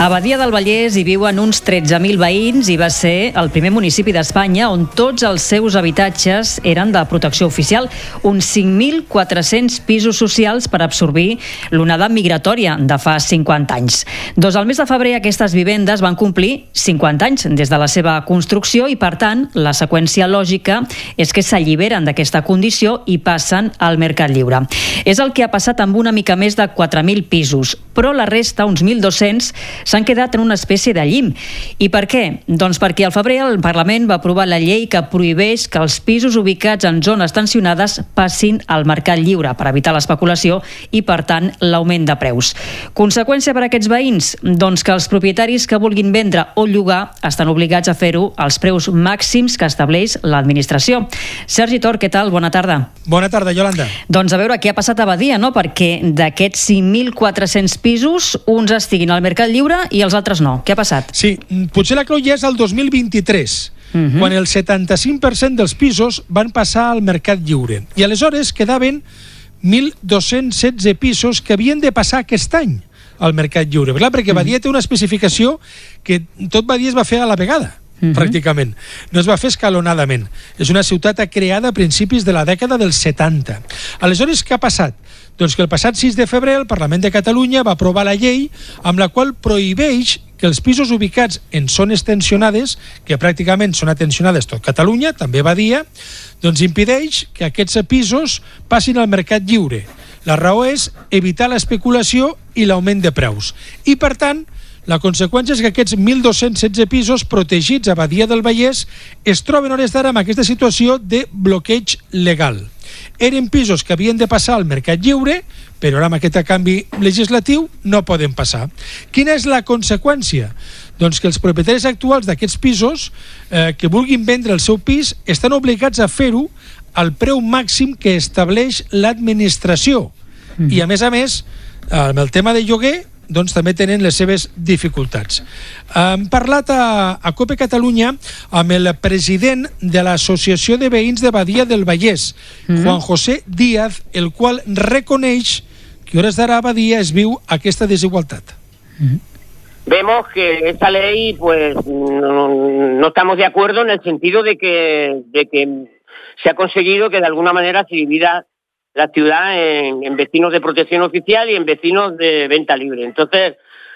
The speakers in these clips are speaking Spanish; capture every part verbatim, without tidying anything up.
A Badia del Vallès hi viuen uns tretze mil veïns i va ser el primer municipi d'Espanya on tots els seus habitatges eren de protecció oficial, uns cinc mil quatre-cents pisos socials per absorbir l'onada migratòria de fa cinquanta anys. Doncs al mes de febrer aquestes vivendes van complir cinquanta anys des de la seva construcció i, per tant, la seqüència lògica és que s'alliberen d'aquesta condició i passen al mercat lliure. És el que ha passat amb una mica més de quatre mil pisos, però la resta, uns mil dos-cents, s'han quedat en una espècie de llim. I per què? Doncs perquè al febrer el Parlament va aprovar la llei que prohibeix que els pisos ubicats en zones tensionades passin al mercat lliure per evitar l'especulació i, per tant, l'augment de preus. Conseqüència per a aquests veïns? Doncs que els propietaris que vulguin vendre o llogar estan obligats a fer-ho als preus màxims que estableix l'administració. Sergi Tor, què tal? Bona tarda. Bona tarda, Yolanda. Doncs a veure què ha passat a Badia, no? Perquè d'aquests cinc mil quatre-cents pisos, uns estiguin al mercat lliure i els altres no. Què ha passat? Sí, potser la clau ja és el dos mil vint-i-tres, uh-huh. quan el setanta-cinc per cent dels pisos van passar al mercat lliure. I aleshores quedaven mil dos-cents setze pisos que havien de passar aquest any al mercat lliure. Clar, perquè Badia té una especificació que tot Badia es va fer a la vegada. Uh-huh. Pràcticament. No es va fer escalonadament. És una ciutat creada a principis de la dècada dels setanta. Aleshores, què ha passat? Doncs que el passat sis de febrer el Parlament de Catalunya va aprovar la llei amb la qual prohibeix que els pisos ubicats en zones tensionades, que pràcticament són atencionades tot Catalunya, també Badia, doncs impedeix que aquests pisos passin al mercat lliure. La raó és evitar l'especulació i l'augment de preus. I, per tant, la conseqüència és que aquests mil dos-cents setze pisos protegits a Badia del Vallès es troben a hores d'ara amb aquesta situació de bloqueig legal. Eren pisos que havien de passar al mercat lliure, però ara amb aquest canvi legislatiu no poden passar. Quina és la conseqüència? Doncs que els propietaris actuals d'aquests pisos eh, que vulguin vendre el seu pis estan obligats a fer-ho al preu màxim que estableix l'administració. Mm. I a més a més, amb el tema de lloguer, doncs també tenen les seves dificultats. Hem parlat a, a COPE Catalunya amb el president de l'Associació de Veïns de Badia del Vallès, mm-hmm. Juan José Díaz, el qual reconeix que a hores d'ara a Badia es viu aquesta desigualtat. Mm-hmm. Vemos que esta ley, pues, no, no estamos de acuerdo en el sentido de que, de que se ha conseguido que de alguna manera se divida la ciudad en, en vecinos de protección oficial y en vecinos de venta libre. Entonces,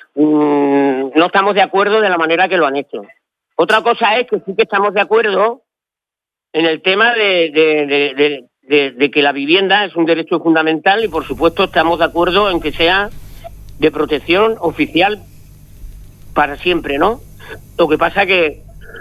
mmm, no estamos de acuerdo de la manera que lo han hecho. Otra cosa es que sí que estamos de acuerdo en el tema de, de, de, de, de, de que la vivienda es un derecho fundamental y, por supuesto, estamos de acuerdo en que sea de protección oficial para siempre, ¿no? Lo que pasa que,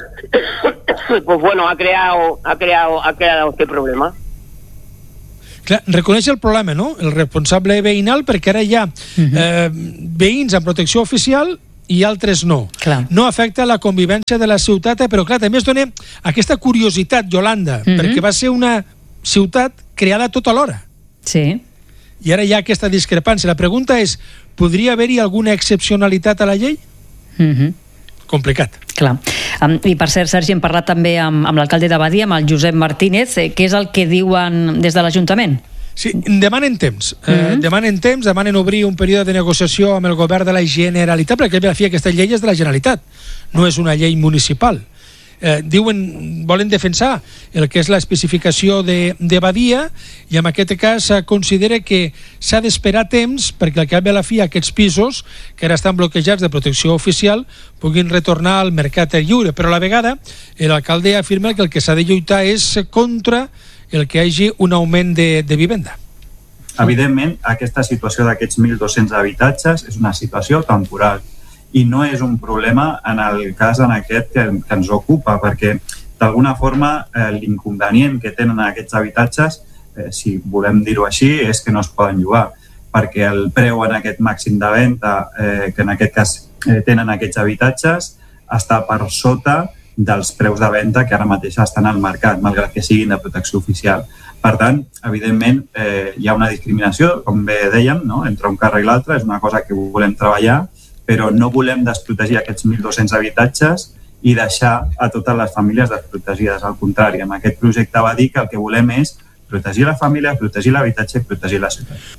pues bueno, ha creado, ha creado, ha creado este problema. Clar, reconeix el problema, no?, el responsable veïnal, perquè ara hi ha uh-huh. eh, veïns amb protecció oficial i altres no. Clar. No afecta la convivència de la ciutat, però clar, també es dona aquesta curiositat, Yolanda, uh-huh. perquè va ser una ciutat creada tota l'hora. Sí. I ara hi ha aquesta discrepància. La pregunta és, podria haver-hi alguna excepcionalitat a la llei? Mhm. Complicat. Clar. Um, I per cert, Sergi, hem parlat també amb, amb l'alcalde de Badia, amb el Josep Martínez. Eh, què és el que diuen des de l'Ajuntament? Sí, demanen temps. Mm-hmm. eh, demanen temps, demanen obrir un període de negociació amb el govern de la Generalitat, perquè a la fi aquesta llei és de la Generalitat, no és una llei municipal. Eh, diuen, volen defensar el que és l'especificació de, de Badia, i en aquest cas considera que s'ha d'esperar temps perquè al cap i a la fi aquests pisos que ara estan bloquejats de protecció oficial puguin retornar al mercat lliure, però a la vegada l'alcalde afirma que el que s'ha de lluitar és contra el que hi hagi un augment de, de vivenda. Evidentment, aquesta situació d'aquests mil dos-cents habitatges és una situació temporal i no és un problema en el cas en aquest que, que ens ocupa, perquè d'alguna forma eh, l'inconvenient que tenen aquests habitatges, eh, si volem dir-ho així, és que no es poden llogar, perquè el preu en aquest màxim de venda eh, que en aquest cas eh, tenen aquests habitatges està per sota dels preus de venda que ara mateix estan al mercat, malgrat que siguin de protecció oficial. Per tant, evidentment, eh, hi ha una discriminació, com bé dèiem, no?, entre un carrer i l'altre, és una cosa que volem treballar, però no volem desprotegir aquests mil dos-cents habitatges i deixar a totes les famílies desprotegides. Al contrari, amb aquest projecte va dir que el que volem és protegir la família, protegir l'habitatge i protegir la ciutat.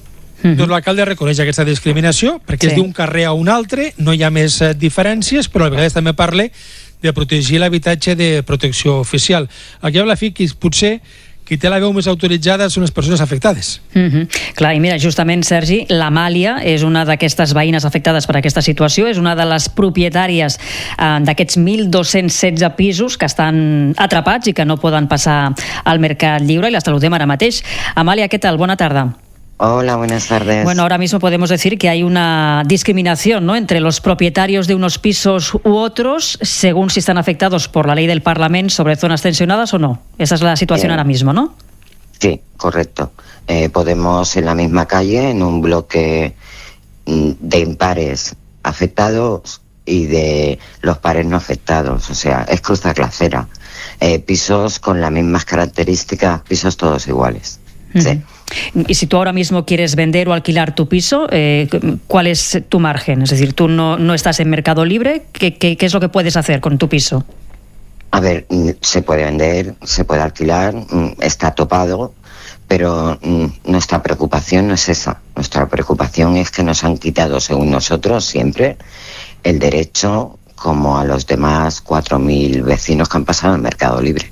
Mm-hmm. Doncs l'alcalde reconeix aquesta discriminació perquè sí. És d'un carrer a un altre, no hi ha més eh, diferències, però a vegades també parla de protegir l'habitatge de protecció oficial. Aquí a la fi, qui potser qui té la veu més autoritzada són les persones afectades. Mm-hmm. Clar, i mira, justament, Sergi, l'Amàlia és una d'aquestes veïnes afectades per aquesta situació, és una de les propietàries eh, d'aquests mil dos-cents setze pisos que estan atrapats i que no poden passar al mercat lliure, i la saludem ara mateix. Amàlia, què tal? Bona tarda. Hola, buenas tardes. Bueno, ahora mismo podemos decir que hay una discriminación, ¿no?, entre los propietarios de unos pisos u otros, según si están afectados por la ley del Parlamento sobre zonas tensionadas o no. Esa es la situación Bien. Ahora mismo, ¿no? Sí, correcto. Eh, podemos en la misma calle, en un bloque de impares afectados y de los pares no afectados. O sea, es cruzar la acera. Eh, pisos con las mismas características, pisos todos iguales. Mm. Sí. Y si tú ahora mismo quieres vender o alquilar tu piso, eh, ¿cuál es tu margen? Es decir, tú no, no estás en Mercado Libre, ¿qué, qué, ¿qué es lo que puedes hacer con tu piso? A ver, se puede vender, se puede alquilar, está topado, pero nuestra preocupación no es esa. Nuestra preocupación es que nos han quitado, según nosotros, siempre el derecho, como a los demás cuatro mil vecinos que han pasado en Mercado Libre.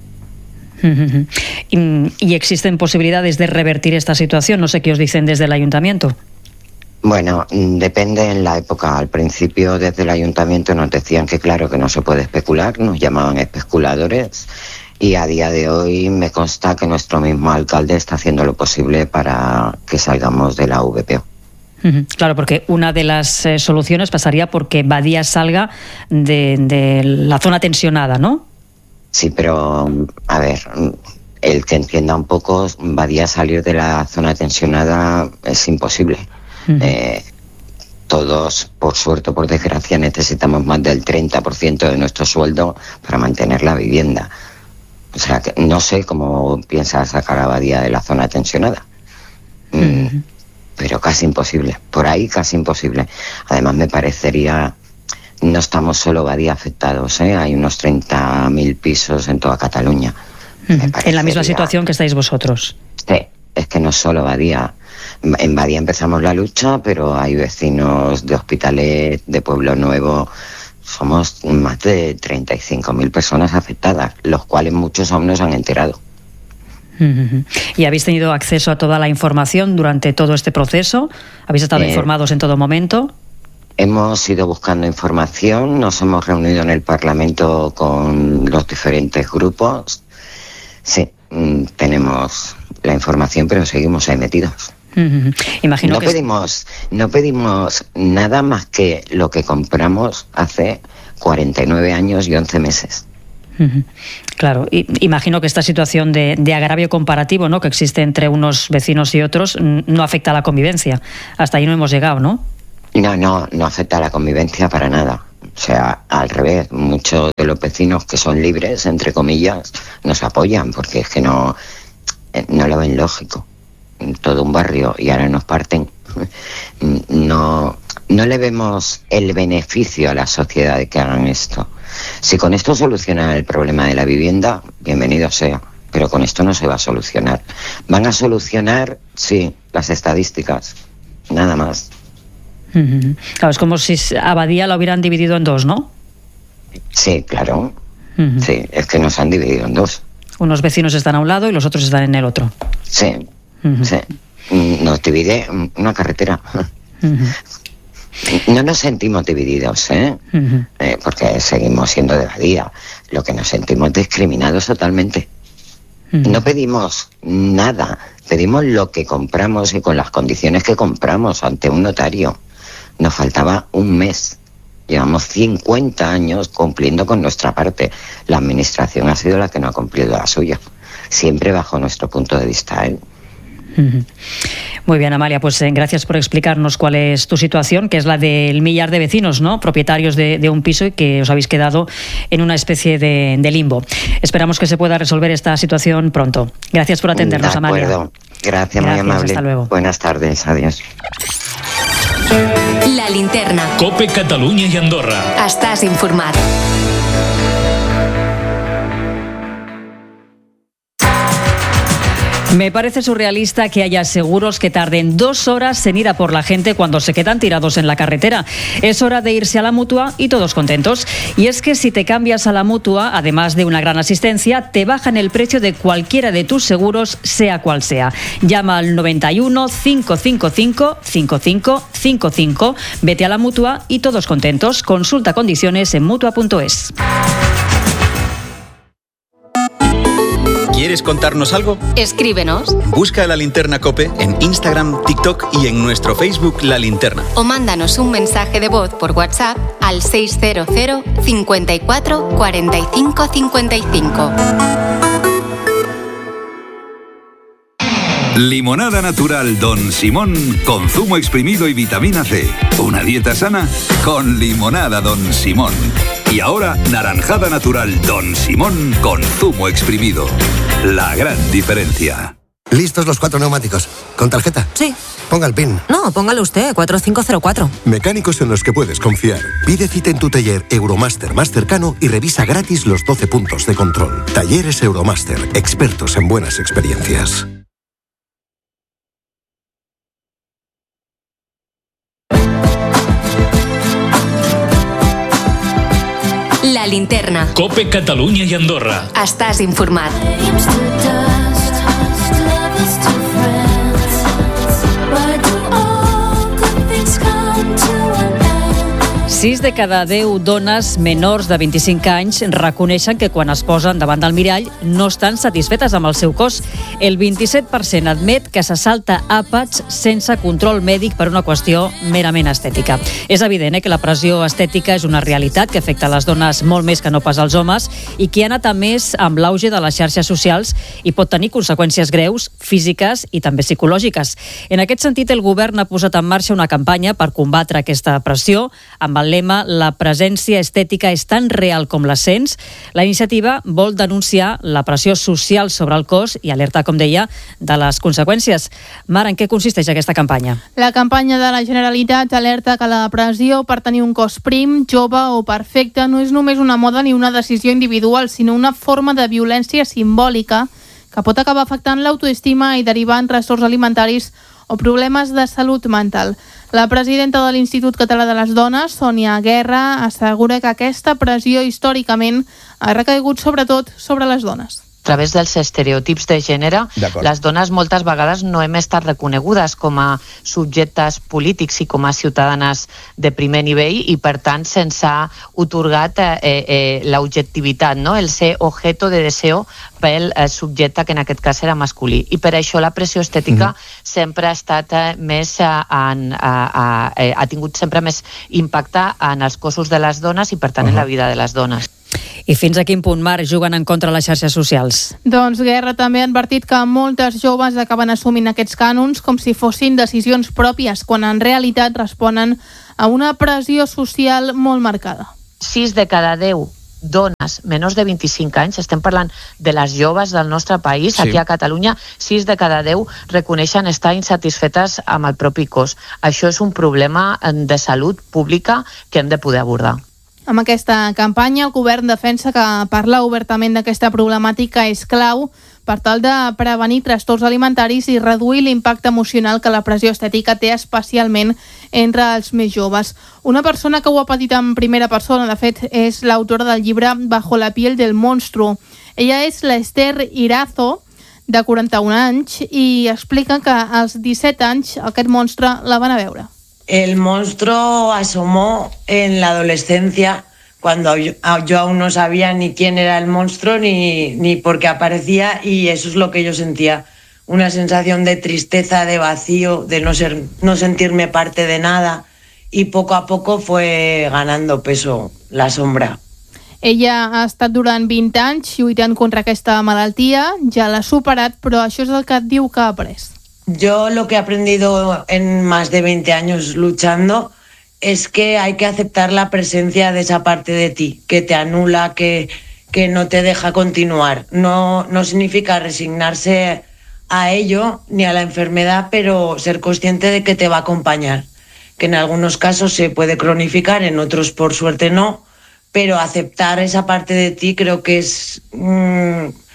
¿Y existen posibilidades de revertir esta situación? No sé qué os dicen desde el ayuntamiento. Bueno, depende en la época. Al principio desde el ayuntamiento nos decían que claro que no se puede especular, nos llamaban especuladores, y a día de hoy me consta que nuestro mismo alcalde está haciendo lo posible para que salgamos de la V P O. Claro, porque una de las eh, soluciones pasaría porque Badía salga de, de la zona tensionada, ¿no? Sí, pero, a ver, el que entienda un poco, Badía salir de la zona tensionada es imposible. Uh-huh. Eh, todos, por suerte o por desgracia, necesitamos más del treinta por ciento de nuestro sueldo para mantener la vivienda. O sea, que no sé cómo piensa sacar a Badía de la zona tensionada. Uh-huh. Mm, pero casi imposible. Por ahí casi imposible. Además, me parecería... No estamos solo Badía afectados, ¿eh? Hay unos treinta mil pisos en toda Cataluña. Uh-huh. En la misma situación que estáis vosotros. Sí, es que no solo Badía. En Badía empezamos la lucha, pero hay vecinos de Hospitalet, de Pueblo Nuevo. Somos más de treinta y cinco mil personas afectadas, los cuales muchos aún no se han enterado. Uh-huh. ¿Y habéis tenido acceso a toda la información durante todo este proceso? ¿Habéis estado eh... informados en todo momento? Hemos ido buscando información, nos hemos reunido en el Parlamento con los diferentes grupos. Sí, tenemos la información, pero seguimos ahí metidos. Uh-huh. Imagino no que pedimos, no pedimos nada más que lo que compramos hace cuarenta y nueve años y once meses. Uh-huh. Claro, y, imagino que esta situación de, de agravio comparativo, ¿no?, que existe entre unos vecinos y otros, no afecta a la convivencia. Hasta ahí no hemos llegado, ¿no? No, no, no afecta a la convivencia para nada. O sea, al revés, muchos de los vecinos que son libres, entre comillas, nos apoyan, porque es que no, no lo ven lógico. En todo un barrio y ahora nos parten. No, no le vemos el beneficio a la sociedad de que hagan esto. Si con esto solucionan el problema de la vivienda, bienvenido sea, pero con esto no se va a solucionar. Van a solucionar, sí, las estadísticas, nada más. Claro, es como si a Badía la hubieran dividido en dos, ¿no? Sí, claro. Uh-huh. Sí, es que nos han dividido en dos. Unos vecinos están a un lado y los otros están en el otro. Sí, uh-huh. Sí. Nos divide una carretera. Uh-huh. No nos sentimos divididos, ¿eh? Uh-huh. eh, porque seguimos siendo de Badía. Lo que nos sentimos discriminados totalmente. Uh-huh. No pedimos nada, pedimos lo que compramos y con las condiciones que compramos ante un notario. Nos faltaba un mes. Llevamos cincuenta años cumpliendo con nuestra parte. La administración ha sido la que no ha cumplido la suya. Siempre bajo nuestro punto de vista, ¿eh? Muy bien, Amalia, pues eh, gracias por explicarnos cuál es tu situación, que es la del millar de vecinos, ¿no?, propietarios de, de un piso y que os habéis quedado en una especie de, de limbo. Esperamos que se pueda resolver esta situación pronto. Gracias por atendernos, de Amalia. Gracias, Gracias, muy amable. Hasta luego. Buenas tardes, adiós. La linterna. Cope Catalunya i Andorra. Estàs informat. Me parece surrealista que haya seguros que tarden dos horas en ir a por la gente cuando se quedan tirados en la carretera. Es hora de irse a la Mutua y todos contentos. Y es que si te cambias a la Mutua, además de una gran asistencia, te bajan el precio de cualquiera de tus seguros, sea cual sea. Llama al noventa y uno, cinco cinco cinco, cinco cinco cinco cinco. Vete a la Mutua y todos contentos. Consulta condiciones en mutua punto es. ¿Quieres contarnos algo? Escríbenos. Busca La Linterna COPE en Instagram, TikTok y en nuestro Facebook La Linterna. O mándanos un mensaje de voz por WhatsApp al seiscientos cincuenta y cuatro cuarenta y cinco cincuenta y cinco. Limonada natural Don Simón con zumo exprimido y vitamina C. Una dieta sana con limonada Don Simón. Y ahora naranjada natural Don Simón con zumo exprimido. La gran diferencia. ¿Listos los cuatro neumáticos? ¿Con tarjeta? Sí. Ponga el PIN. No, póngalo usted, cuatro cinco cero cuatro. Mecánicos en los que puedes confiar. Pide cita en tu taller Euromaster más cercano y revisa gratis los doce puntos de control. Talleres Euromaster, expertos en buenas experiencias. La Linterna. COPE Catalunya i Andorra. Estàs informat. sis de cada deu dones menors de vint-i-cinc anys reconeixen que quan es posen davant del mirall no estan satisfetes amb el seu cos. El vint-i-set per cent admet que se salta àpats sense control mèdic per una qüestió merament estètica. És evident eh, que la pressió estètica és una realitat que afecta les dones molt més que no pas els homes i que ha anat a més amb l'auge de les xarxes socials i pot tenir conseqüències greus, físiques i també psicològiques. En aquest sentit, el govern ha posat en marxa una campanya per combatre aquesta pressió amb el lema "La presència estètica és tan real com la sents". La iniciativa vol denunciar la pressió social sobre el cos i alertar, com deia, de les conseqüències. Mar, en què consisteix aquesta campanya? La campanya de la Generalitat alerta que la pressió per tenir un cos prim, jove o perfecte no és només una moda ni una decisió individual, sinó una forma de violència simbòlica que pot acabar afectant l'autoestima i derivar en trastorns alimentaris o problemes de salut mental. La presidenta de l'Institut Català de les Dones, Sònia Guerra, assegura que aquesta pressió històricament ha recaigut sobretot sobre les dones. A través dels estereotips de gènere, les dones moltes vegades no hem estat reconegudes com a subjectes polítics i com a ciutadanes de primer nivell i, per tant, se'ns ha otorgat eh, eh, l'objectivitat, no? El ser objeto de deseo pel eh, subjecte, que en aquest cas era masculí. I per això la pressió estètica mm-hmm. sempre ha estat eh, més eh, en, eh, eh, ha tingut sempre més impacte en els cossos de les dones i, per tant, uh-huh. en la vida de les dones. I fins a quin punt, Marc, juguen en contra les xarxes socials? Doncs Guerra també ha advertit que moltes joves acaben assumint aquests cànons com si fossin decisions pròpies, quan en realitat responen a una pressió social molt marcada. sis de cada deu dones menors de vint-i-cinc anys, estem parlant de les joves del nostre país, sí. Aquí a Catalunya, sis de cada deu reconeixen estar insatisfetes amb el propi cos. Això és un problema de salut pública que hem de poder abordar. Amb aquesta campanya, el govern defensa que parlar obertament d'aquesta problemàtica és clau per tal de prevenir trastorns alimentaris i reduir l'impacte emocional que la pressió estètica té especialment entre els més joves. Una persona que ho ha patit en primera persona, de fet, és l'autora del llibre Bajo la piel del monstruo. Ella és l'Esther Irazo, de quaranta-un anys, i explica que als disset anys aquest monstre la van a veure. El monstruo asomó en la adolescencia, cuando yo, yo aún no sabía ni quién era el monstruo ni, ni por qué aparecía, y eso es lo que yo sentía, una sensación de tristeza, de vacío, de no, ser, no sentirme parte de nada, y poco a poco fue ganando peso la sombra. Ella ha estat durant vint anys lluitant contra aquesta malaltia, ja l'ha superat, però això és el que diu que ha après. Yo lo que he aprendido en más de veinte años luchando es que hay que aceptar la presencia de esa parte de ti, que te anula, que, que no te deja continuar. No, no significa resignarse a ello ni a la enfermedad, pero ser consciente de que te va a acompañar. Que en algunos casos se puede cronificar, en otros por suerte no, pero aceptar esa parte de ti creo que es... Mmm,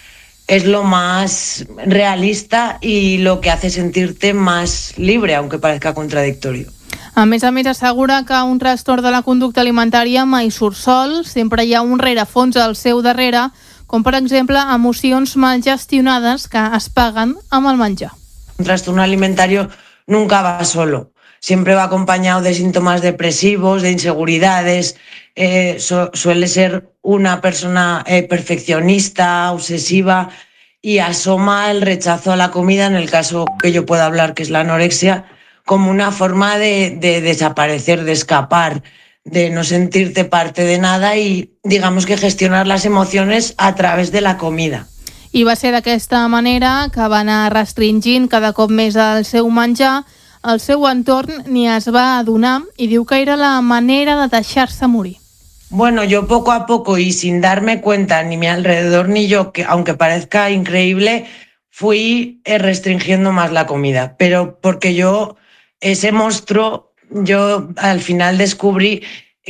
es lo más realista y lo que hace sentirte más libre, aunque parezca contradictorio. A més a més, assegura que un trastorn de la conducta alimentària mai surt sol, sempre hi ha un rerefons al seu darrere, com per exemple emocions mal gestionades que es paguen amb el menjar. Un trastorno alimentario nunca va solo, siempre va acompañado de síntomas depresivos, de inseguridades, eh, su- suele ser una persona eh, perfeccionista, obsesiva, y asoma el rechazo a la comida, en el caso que yo pueda hablar, que es la anorexia, como una forma de, de desaparecer, de escapar, de no sentirte parte de nada y, digamos, que gestionar las emociones a través de la comida. I va ser d'aquesta manera que va anar restringint cada cop més el seu menjar. El seu entorn ni es va adonar i diu que era la manera de deixar-se morir. Bueno, yo poco a poco y sin darme cuenta, ni mi alrededor ni yo, que aunque parezca increíble, fui eh, restringiendo más la comida. Pero porque yo, ese monstruo, yo al final descubrí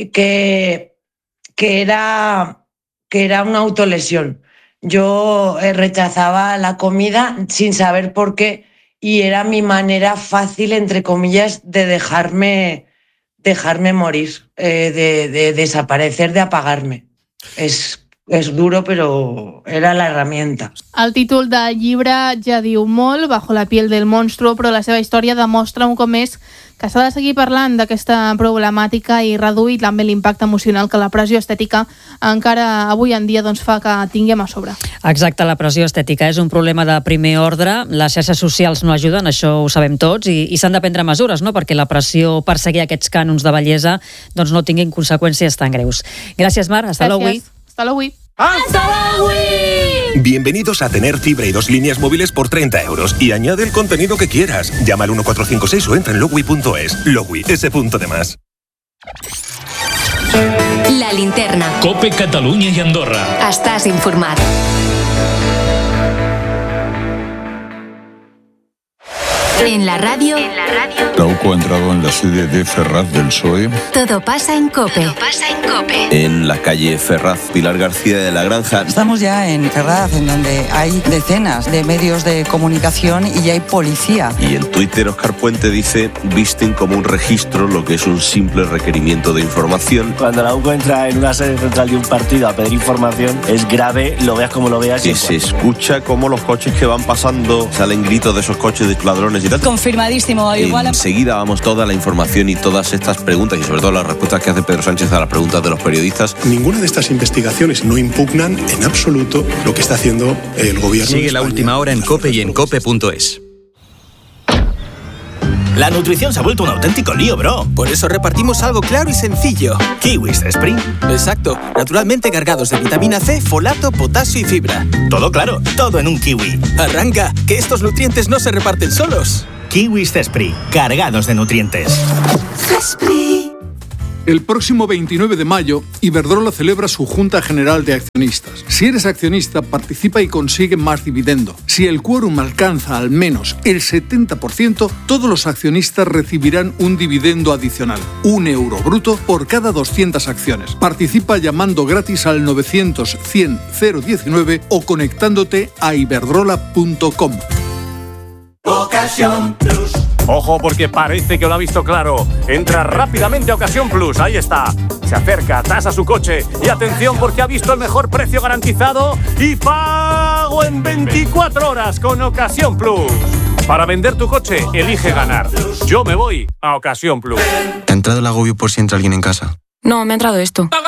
que, que, era, que era una autolesión. Yo eh, rechazaba la comida sin saber por qué y era mi manera fácil, entre comillas, de dejarme, dejarme morir, eh, de, de desaparecer, de apagarme. Es, es duro, pero era la herramienta. El títol del llibre ja diu molt, Bajo la piel del monstruo, però la seva història demostra un cop més que s'ha de seguir parlant d'aquesta problemàtica i reduir també l'impacte emocional que la pressió estètica encara avui en dia doncs, fa que tinguem a sobre. Exacte, la pressió estètica és un problema de primer ordre, les xarxes socials no ajuden, això ho sabem tots, i, i s'han de prendre mesures, no?, perquè la pressió per seguir aquests cànons de bellesa doncs, no tinguin conseqüències tan greus. Gràcies, Mar, hasta l'avui. Hasta l'avui. ¡Hasta l'avui! Bienvenidos a tener fibra y dos líneas móviles por treinta euros y añade el contenido que quieras. Llama al uno cuatro cinco seis o entra en logui punto es. Logui, ese punto de más. La linterna. Cope Catalunya i Andorra. Estàs informat. En la radio. En la radio. Trauco ha entrado en la sede de Ferraz del P S O E. Todo pasa en Cope. Todo pasa en Cope. En la calle Ferraz, Pilar García de la Granja. Estamos ya en Ferraz, en donde hay decenas de medios de comunicación y hay policía. Y en Twitter, Óscar Puente dice: visten como un registro lo que es un simple requerimiento de información. Cuando la U C O entra en una sede central de un partido a pedir información, es grave, lo veas como lo veas. Que se escucha como los coches que van pasando, salen gritos de esos coches de ladrones y tal. Confirmadísimo. Igual... Enseguida vamos toda la información y todas estas preguntas y sobre todo las respuestas que hace Pedro Sánchez a las preguntas de los periodistas. Ninguna de estas investigaciones no impugnan en absoluto lo que está haciendo el gobierno. Sigue la última hora en COPE y en cope punto es. La nutrición se ha vuelto un auténtico lío, bro. Por eso repartimos algo claro y sencillo. Kiwis Spring. Exacto, naturalmente cargados de vitamina C, folato, potasio y fibra. Todo claro, todo en un kiwi. Arranca, que estos nutrientes no se reparten solos. Kiwis Spring, cargados de nutrientes. El próximo veintinueve de mayo, Iberdrola celebra su Junta General de Accionistas. Si eres accionista, participa y consigue más dividendo. Si el quórum alcanza al menos el setenta por ciento, todos los accionistas recibirán un dividendo adicional, un euro bruto por cada doscientas acciones. Participa llamando gratis al novecientos cien cero diecinueve o conectándote a iberdrola punto com. Ocasión Plus. Ojo, porque parece que lo ha visto claro. Entra rápidamente a Ocasión Plus, ahí está. Se acerca, tasa su coche y atención porque ha visto el mejor precio garantizado y pago en veinticuatro horas con Ocasión Plus. Para vender tu coche, elige ganar. Yo me voy a Ocasión Plus. ¿Te ha entrado el agobio por si entra alguien en casa? No, me ha entrado esto.